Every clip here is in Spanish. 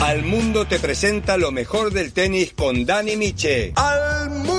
Al Mundo te presenta lo mejor del tenis con Dani Miche. ¡Al Mundo!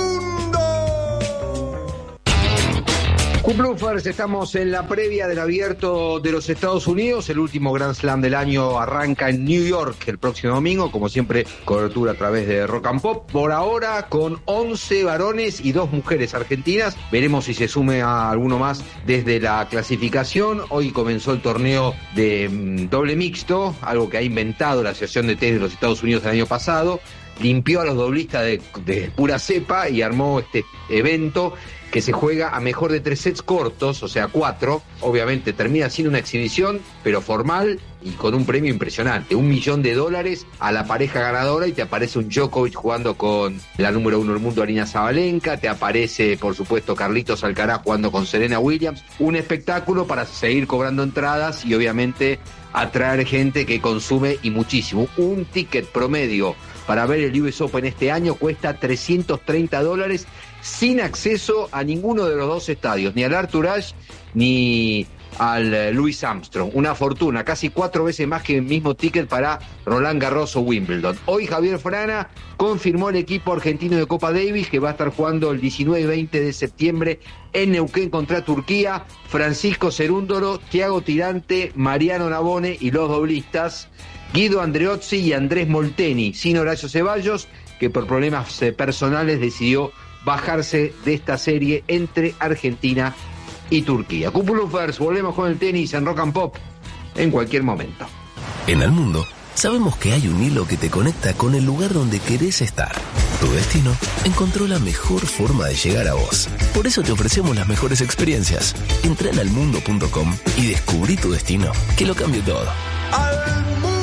Cupluffers, estamos en la previa del Abierto de los Estados Unidos. El último Grand Slam del año arranca en New York el próximo domingo. Como siempre, cobertura a través de Rock and Pop. Por ahora, con 11 varones y 2 mujeres argentinas. Veremos si se sume a alguno más desde la clasificación. Hoy comenzó el torneo de doble mixto, algo que ha inventado la Asociación de Tenis de los Estados Unidos el año pasado. Limpió a los doblistas de pura cepa y armó este evento que se juega a mejor de 3 sets cortos, o sea 4. Obviamente termina siendo una exhibición, pero formal y con un premio impresionante. $1 millón a la pareja ganadora, y te aparece un Djokovic jugando con la número 1 del mundo, Aryna Sabalenka. Te aparece, por supuesto, Carlitos Alcaraz jugando con Serena Williams. Un espectáculo para seguir cobrando entradas y obviamente atraer gente que consume, y muchísimo. Un ticket promedio para ver el US Open este año cuesta $330, sin acceso a ninguno de los 2 estadios, ni al Arthur Ashe ni al Louis Armstrong. Una fortuna, casi 4 veces más que el mismo ticket para Roland Garros o Wimbledon. Hoy Javier Frana confirmó el equipo argentino de Copa Davis, que va a estar jugando el 19 y 20 de septiembre en Neuquén contra Turquía. Francisco Cerúndolo, Thiago Tirante, Mariano Navone y los doblistas Guido Andreozzi y Andrés Molteni, sin Horacio Ceballos, que por problemas personales decidió bajarse de esta serie entre Argentina y Turquía. Cupluffers, volvemos con el tenis en Rock and Pop en cualquier momento. En Al Mundo sabemos que hay un hilo que te conecta con el lugar donde querés estar. Tu destino encontró la mejor forma de llegar a vos. Por eso te ofrecemos las mejores experiencias. Entra en almundo.com y descubrí tu destino, que lo cambie todo. ¡Al Mundo!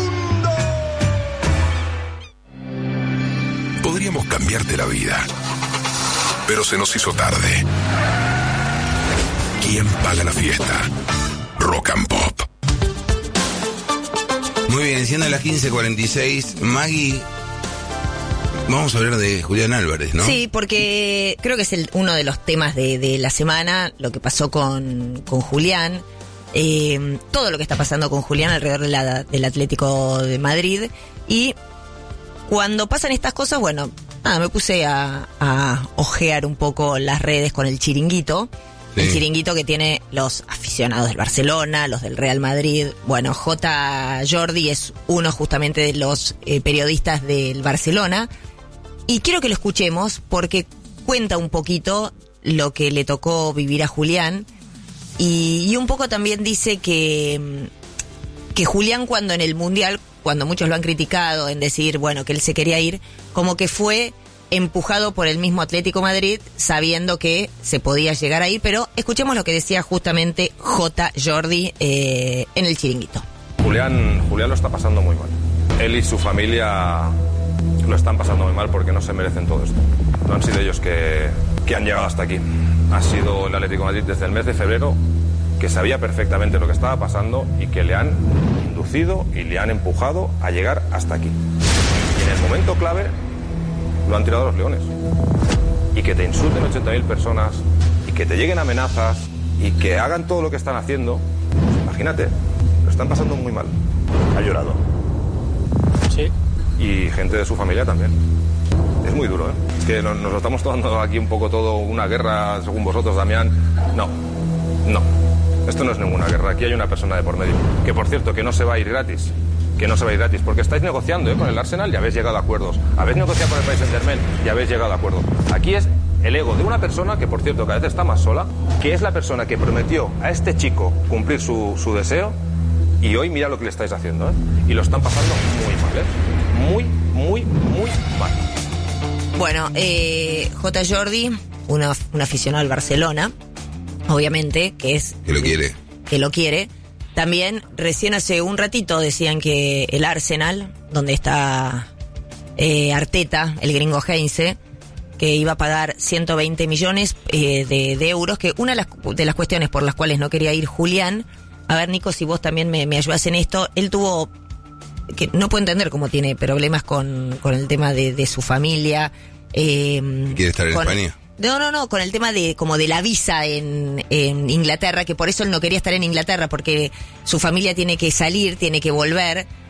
Podríamos cambiarte la vida, pero se nos hizo tarde. ¿Quién paga la fiesta? Rock and Pop. Muy bien, siendo las 15:46, Maggie, vamos a hablar de Julián Álvarez, ¿no? Sí, porque creo que es uno de los temas de la semana, lo que pasó con Julián, todo lo que está pasando con Julián alrededor del Atlético de Madrid. Y cuando pasan estas cosas, bueno, me puse a ojear un poco las redes con el chiringuito. Sí. El chiringuito que tiene los aficionados del Barcelona, los del Real Madrid. Bueno, J. Jordi es uno justamente de los periodistas del Barcelona. Y quiero que lo escuchemos porque cuenta un poquito lo que le tocó vivir a Julián. Y un poco también dice que Julián, cuando en el Mundial, cuando muchos lo han criticado en decir, bueno, que él se quería ir, como que fue empujado por el mismo Atlético Madrid, sabiendo que se podía llegar a ir. Pero escuchemos lo que decía justamente J. Jordi en el chiringuito. Julián lo está pasando muy mal. Él y su familia lo están pasando muy mal porque no se merecen todo esto. No han sido ellos que han llegado hasta aquí. Ha sido el Atlético de Madrid desde el mes de febrero, que sabía perfectamente lo que estaba pasando y que le han inducido y le han empujado a llegar hasta aquí. Y en el momento clave lo han tirado a los leones. Y que te insulten 80.000 personas y que te lleguen amenazas y que hagan todo lo que están haciendo, pues imagínate, lo están pasando muy mal. Ha llorado. Sí. Y gente de su familia también. Es muy duro, ¿eh? Es que nos lo estamos tomando aquí un poco todo una guerra, según vosotros, Damián. No. Esto no es ninguna guerra. Aquí hay una persona de por medio. Que, por cierto, que no se va a ir gratis. Porque estáis negociando con el Arsenal y habéis llegado a acuerdos. Habéis negociado con el Paris Saint-Germain y habéis llegado a acuerdos. Aquí es el ego de una persona que, por cierto, cada vez está más sola, que es la persona que prometió a este chico cumplir su deseo, y hoy mira lo que le estáis haciendo, ¿eh? Y lo están pasando muy mal, ¿eh? Muy mal. Bueno, J. Jordi, un aficionado al Barcelona, obviamente, que lo quiere. También, recién hace un ratito decían que el Arsenal, donde está Arteta, el gringo Heinze, que iba a pagar 120 millones de euros, que una de las cuestiones por las cuales no quería ir Julián, a ver, Nico, si vos también me ayudás en esto, él tuvo, que no puedo entender cómo tiene problemas con el tema de su familia. ¿Quiere estar en España? No, con el tema de la visa en Inglaterra, que por eso él no quería estar en Inglaterra, porque su familia tiene que salir, tiene que volver.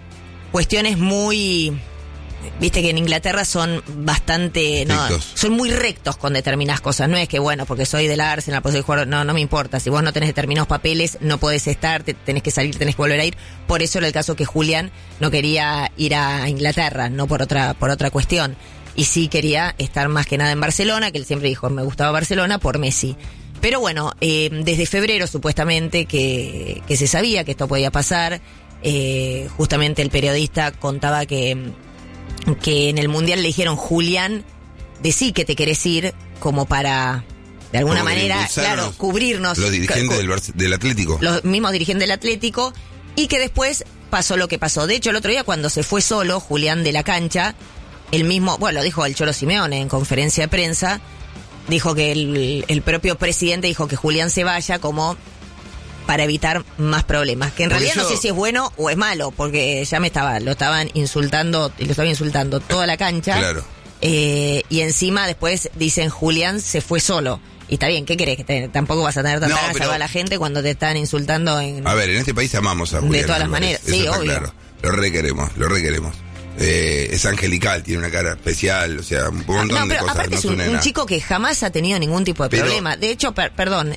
cuestiones muy... Viste que en Inglaterra son bastante... No, son muy rectos con determinadas cosas. No es que, bueno, porque soy del Arsenal, pues soy jugador... No me importa. Si vos no tenés determinados papeles, no podés estar, tenés que salir, tenés que volver a ir. Por eso era el caso que Julián no quería ir a Inglaterra, no por otra cuestión. Y sí quería estar más que nada en Barcelona, que él siempre dijo, me gustaba Barcelona por Messi. Pero bueno, desde febrero supuestamente que se sabía que esto podía pasar. Justamente el periodista contaba que en el Mundial le dijeron, Julián, decí que te querés ir, como para, de alguna manera, claro, cubrirnos. Los dirigentes del Atlético. Los mismos dirigentes del Atlético, y que después pasó lo que pasó. De hecho, el otro día cuando se fue solo, Julián, de la cancha, el mismo, bueno, lo dijo el Cholo Simeone en conferencia de prensa, dijo que el propio presidente dijo que Julián se vaya como para evitar más problemas. Que en realidad no sé si es bueno o es malo, porque ya lo estaban insultando, y lo estaba insultando toda la cancha. Claro. Y encima después dicen, Julián se fue solo. Y está bien, ¿qué querés? Que tampoco vas a tener tanta ganas de salvar a la gente cuando te están insultando A ver, en este país amamos a Julián. De todas las maneras, sí, está obvio. Claro. Lo requeremos. Es angelical, tiene una cara especial, o sea, un montón de cosas. Aparte es un chico que jamás ha tenido ningún tipo de problema. De hecho, perdón,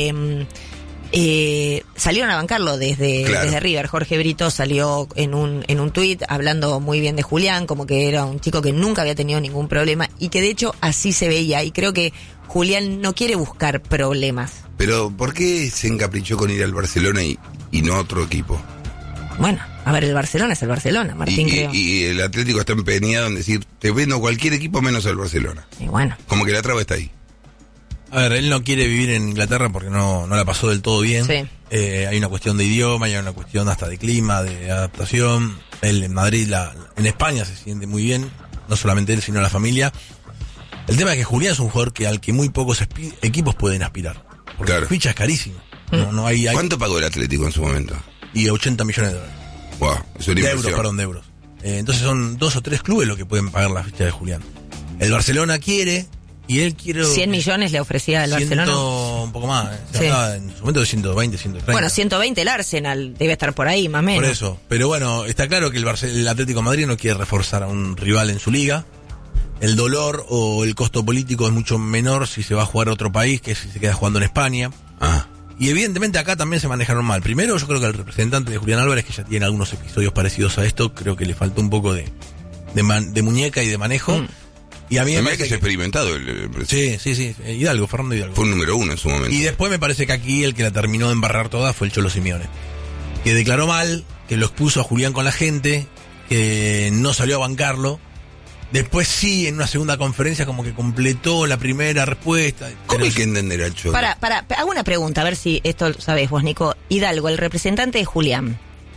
salieron a bancarlo desde River. Jorge Brito salió en un tuit hablando muy bien de Julián, como que era un chico que nunca había tenido ningún problema y que de hecho así se veía, y creo que Julián no quiere buscar problemas. Pero ¿por qué se encaprichó con ir al Barcelona y no a otro equipo? Bueno, a ver, el Barcelona es el Barcelona, Martín, creo. Y el Atlético está empeñado en decir, te vendo cualquier equipo menos al Barcelona. Y bueno. Como que la traba está ahí. A ver, él no quiere vivir en Inglaterra porque no la pasó del todo bien. Sí. Hay una cuestión de idioma, hay una cuestión hasta de clima, de adaptación. Él en Madrid, en España se siente muy bien, no solamente él, sino la familia. El tema es que Julián es un jugador al que muy pocos equipos pueden aspirar. Porque la ficha es carísima. No hay... ¿Cuánto pagó el Atlético en su momento? Y $80 millones. Wow, eso es de euros. Entonces son 2 o 3 clubes los que pueden pagar la ficha de Julián. El Barcelona quiere... Y él quiere... 100 millones le ofrecía al Barcelona. Un poco más. Se hablaba en su momento de 120, 130. Bueno, 120 el Arsenal debe estar por ahí, más o menos. Por eso. Pero bueno, está claro que el Atlético de Madrid no quiere reforzar a un rival en su liga. El dolor o el costo político es mucho menor si se va a jugar a otro país que si se queda jugando en España. Y evidentemente acá también se manejaron mal. Primero, yo creo que el representante de Julián Álvarez, que ya tiene algunos episodios parecidos a esto, creo que le faltó un poco de muñeca y de manejo. Y a mí me parece que es experimentado sí, Fernando Hidalgo. Fue un número 1 en su momento. Y después me parece que aquí el que la terminó de embarrar toda fue el Cholo Simeone, que declaró mal, que lo expuso a Julián con la gente, que no salió a bancarlo. Después sí, en una segunda conferencia como que completó la primera respuesta. ¿Cómo hay que entender al Cholo? Hago una pregunta, a ver si esto lo sabés vos, Nico. Hidalgo, el representante de Julián,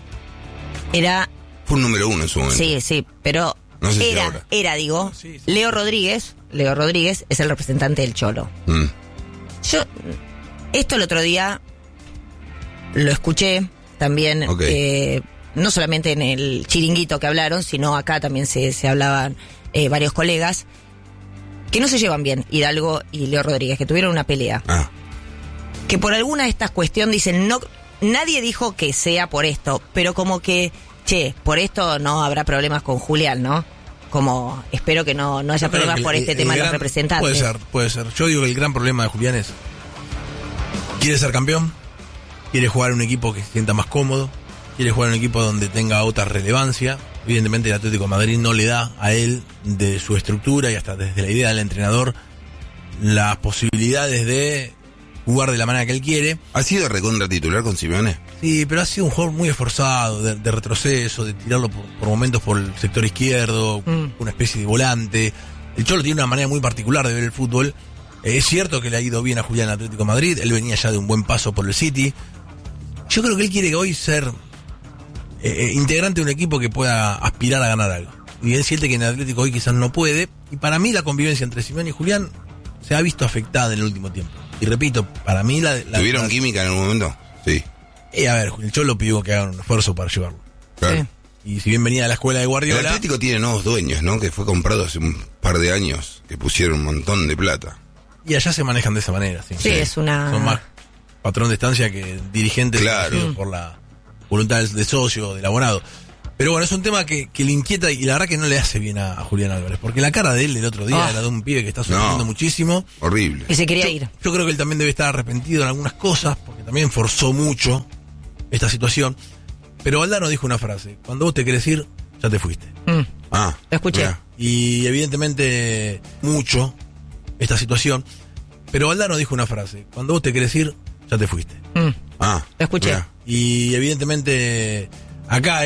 fue un número 1 en su momento. Sí, pero... No sé sí. Leo Rodríguez es el representante del Cholo. Yo, esto el otro día lo escuché también, no solamente en el chiringuito que hablaron, sino acá también se hablaban varios colegas, que no se llevan bien, Hidalgo y Leo Rodríguez, que tuvieron una pelea. Que por alguna de estas cuestiones dicen, nadie dijo que sea por esto, pero como que... por esto no habrá problemas con Julián, ¿no? Como espero que no haya problemas por este tema de los representantes. Puede ser. Yo digo que el gran problema de Julián es, quiere ser campeón, quiere jugar en un equipo que se sienta más cómodo, quiere jugar en un equipo donde tenga otra relevancia. Evidentemente el Atlético de Madrid no le da a él, de su estructura y hasta desde la idea del entrenador, las posibilidades de jugar de la manera que él quiere. ¿Ha sido recontra titular con Simeone? Sí, pero ha sido un jugador muy esforzado, de retroceso, de tirarlo por momentos por el sector izquierdo, una especie de volante. El Cholo tiene una manera muy particular de ver el fútbol. Es cierto que le ha ido bien a Julián Atlético de Madrid, él venía ya de un buen paso por el City. Yo creo que él quiere hoy ser integrante de un equipo que pueda aspirar a ganar algo. Y él siente que en el Atlético hoy quizás no puede. Y para mí la convivencia entre Simeone y Julián se ha visto afectada en el último tiempo. Y repito, para mí ¿Tuvieron química en algún momento? Sí. A ver, el Cholo pidió que hagan un esfuerzo para llevarlo. Claro. Sí. Y si bien venía de la escuela de Guardiola... El Atlético tiene nuevos dueños, ¿no? Que fue comprado hace un par de años, que pusieron un montón de plata. Y allá se manejan de esa manera, sí. Sí, es una... Son más patrón de estancia que dirigentes por la voluntad de socio, del abonado. Pero bueno, es un tema que le inquieta y la verdad que no le hace bien a Julián Álvarez. Porque la cara de él el otro día era de un pibe que está sufriendo muchísimo. Horrible. Que se quería ir. Yo creo que él también debe estar arrepentido en algunas cosas, porque también forzó mucho esta situación. Pero Valdano dijo una frase: cuando vos te querés ir, ya te fuiste. Lo escuché. Mirá. Y evidentemente mucho esta situación. Pero Valdano dijo una frase: cuando vos te querés ir, ya te fuiste. Lo escuché. Mirá. Y evidentemente acá